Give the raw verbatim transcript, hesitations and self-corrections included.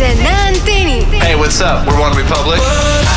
Ece na anteni. Hey, what's up? We're One Republic.